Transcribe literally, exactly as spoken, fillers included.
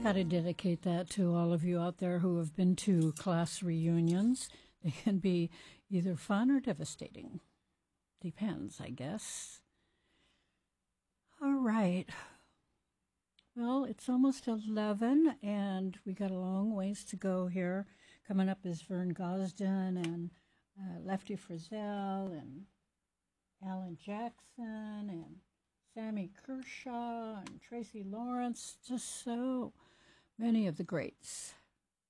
Got to dedicate that to all of you out there who have been to class reunions. They can be either fun or devastating. Depends, I guess. All right. Well, it's almost eleven, and we got a long ways to go here. Coming up is Vern Gosdin and uh, Lefty Frizzell and Alan Jackson and Sammy Kershaw and Tracy Lawrence. Just so many of the greats.